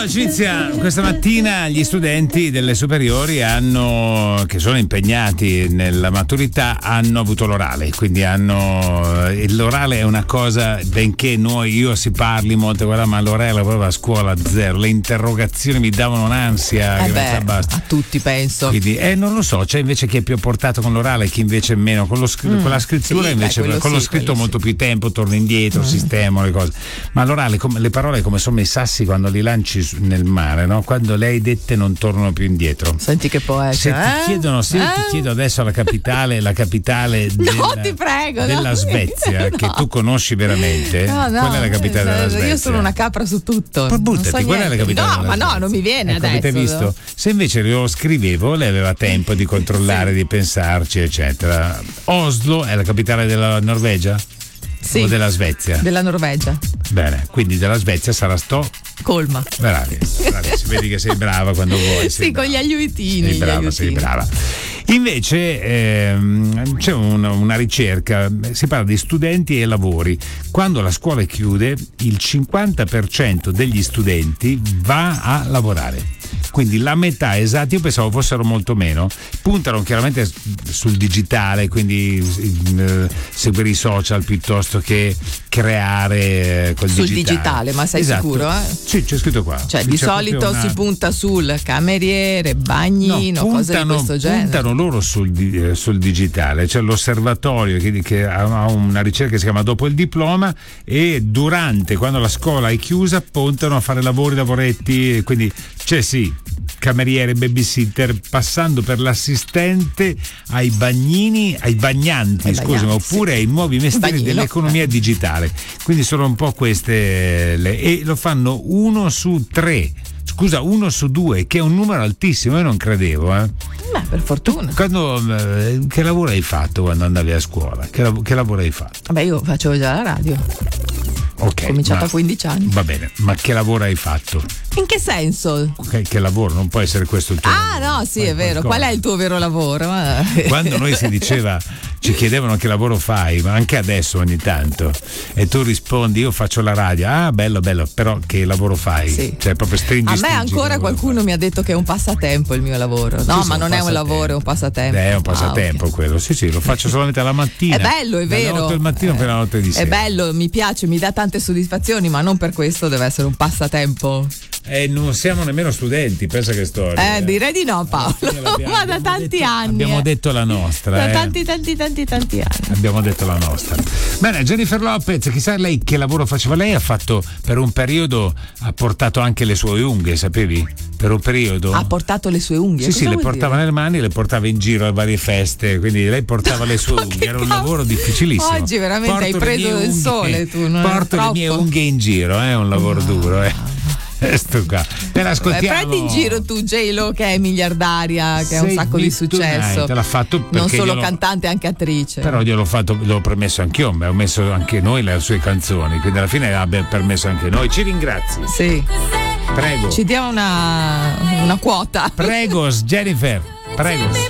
Allora Cinzia, questa mattina gli studenti delle superiori che sono impegnati nella maturità hanno avuto l'orale, quindi l'orale è una cosa, benché io si parli molto, guarda, ma l'orale proprio a scuola zero, le interrogazioni mi davano un'ansia basta. A tutti penso. Quindi non lo so, c'è invece chi è più portato con l'orale, chi invece meno, con la scrittura invece con lo scritto molto più tempo, torno indietro, sistema le cose. Ma l'orale, le parole come sono i sassi quando li lanci nel mare, no? Quando le hai dette non tornano più indietro. Senti che poeta. Se ti chiedo adesso la capitale ti prego, della Svezia, che tu conosci veramente, qual è la capitale della Svezia? Io sono una capra su tutto. Buttati, qual è la capitale della Svezia? Non mi viene adesso. Avete visto? Se invece lo scrivevo, lei aveva tempo di controllare, di pensarci, eccetera. Oslo è la capitale della Norvegia? Sì. O della Svezia? Della Norvegia. Bene, quindi della Svezia sarà Colma. Bravi, si vedi che sei brava quando vuoi. Sì, con gli aiutini. Sei brava. Invece c'è una ricerca, si parla di studenti e lavori. Quando la scuola chiude, il 50% degli studenti va a lavorare. Quindi la metà esatta, io pensavo fossero molto meno, puntano chiaramente sul digitale, quindi seguire i social piuttosto che creare col sul digitale, ma sei sicuro? Sì, c'è scritto qua. Cioè di solito si punta sul cameriere, bagnino, cose di questo genere. Puntano loro sul digitale, c'è l'osservatorio che ha una ricerca che si chiama Dopo il diploma, e quando la scuola è chiusa puntano a fare lavoretti, quindi c'è cameriere, babysitter, passando per l'assistente ai bagnanti, oppure ai nuovi mestieri dell'economia digitale. Quindi sono un po' queste e lo fanno 1 su 2, che è un numero altissimo, io non credevo. Beh, per fortuna. Che lavoro hai fatto quando andavi a scuola? Che lavoro hai fatto? Vabbè, io facevo già la radio. Ok. Ho cominciato a 15 anni. Va bene, ma che lavoro hai fatto? In che senso? Che lavoro? Non può essere questo il tuo lavoro. No, sì, è vero. Qual è il tuo vero lavoro? Quando noi ci chiedevano che lavoro fai, ma anche adesso ogni tanto, e tu rispondi io faccio la radio, bello, però che lavoro fai? Sì. Cioè proprio stringi. A me ancora qualcuno mi ha detto che è un passatempo il mio lavoro. No, ma non è un lavoro, è un passatempo. È un passatempo quello, sì, lo faccio solamente alla mattina. È bello, è vero. Dalle 8 del mattino fino alle 8 di sera. È bello, mi piace, mi dà tante soddisfazioni, ma non per questo deve essere un passatempo. Non siamo nemmeno studenti, pensa che storia. Direi di no, Paolo. Ma da tanti anni. Abbiamo detto la nostra. Da tanti anni. Abbiamo detto la nostra. Bene, Jennifer Lopez, chissà lei che lavoro faceva. Lei ha fatto per un periodo, ha portato anche le sue unghie, sapevi? Per un periodo. Ha portato le sue unghie? Sì, le portava nelle mani, le portava in giro a varie feste, quindi lei portava le sue unghie. Era un lavoro difficilissimo. Oggi veramente hai preso del sole tu. Porto le mie unghie in giro, è un lavoro duro, Prendi in giro tu J-Lo, che è miliardaria, che ha un sacco di successo. L'ha fatto non solo cantante, anche attrice. Però l'ho permesso anch'io, ho messo anche noi le sue canzoni, quindi alla fine abbia permesso anche noi. Ci ringrazi. Sì. Prego. Ci dia una quota. Prego, Jennifer. Prego.